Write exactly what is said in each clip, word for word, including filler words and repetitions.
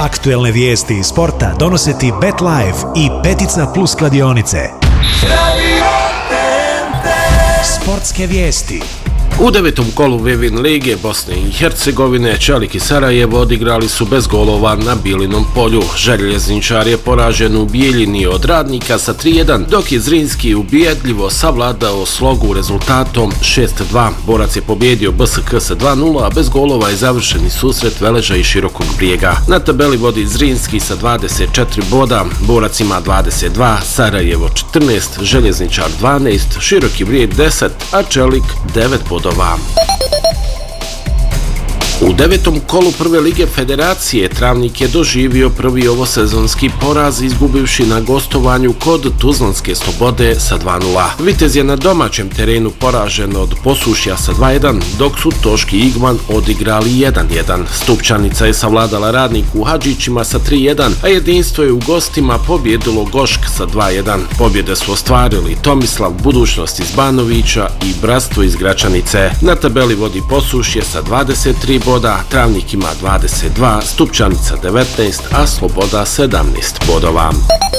Aktuelne vijesti iz sporta donose ti BetLife i Petica Plus kladionice. Sportske vijesti. U devetom kolu Vevin lige Bosne i Hercegovine Čelik i Sarajevo odigrali su bez golova na Bilinom polju. Željezničar je poražen u Bijeljini od Radnika sa tri jedan, dok je Zrinski ubjedljivo savladao Slogu rezultatom šest dva. Borac je pobjedio B S K sa dva nula, a bez golova je završeni susret Veleža i Širokog Brijega. Na tabeli vodi Zrinski sa dvadeset četiri boda, Borac ima dvadeset dva, Sarajevo četrnaest, Željezničar dvanaest, Široki Brijeg deset, a Čelik devet bodova. U devetom kolu prve lige Federacije Travnik je doživio prvi ovosezonski poraz izgubivši na gostovanju kod Tuzlanske Slobode sa dva nula. Vitez je na domaćem terenu poražen od Posušja sa dva jedan, dok su Toški i Igman odigrali jedan jedan. Stupčanica je savladala Radnik u Hadžićima sa tri jedan, a Jedinstvo je u gostima pobjedilo Gošk sa dva jedan. Pobjede su ostvarili Tomislav Budućnost iz Banovića i Bratstvo iz Gračanice. Na tabeli vodi Posušje sa dvadeset tri boda, Travnik ima dvadeset dva, Stupčanica devetnaest, a Sloboda sedamnaest bodova.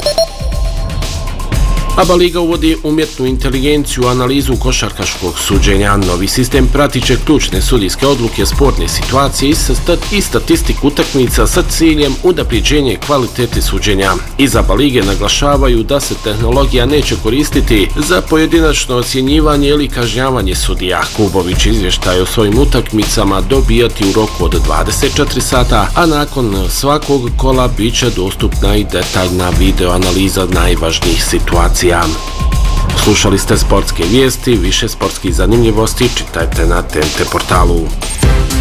ABA liga uvodi umjetnu inteligenciju u analizu košarkaškog suđenja. Novi sistem pratit će ključne sudijske odluke, sporne situacije i statistiku utakmica sa ciljem unapređenja kvalitete suđenja. Iz ABA lige naglašavaju da se tehnologija neće koristiti za pojedinačno ocjenjivanje ili kažnjavanje sudija. Klubovi će izvještaj o svojim utakmicama dobijati u roku od dvadeset četiri sata, a nakon svakog kola bit će dostupna i detaljna video analiza najvažnijih situacija. Slušali ste sportske vijesti, više sportskih zanimljivosti čitajte na T N T portalu.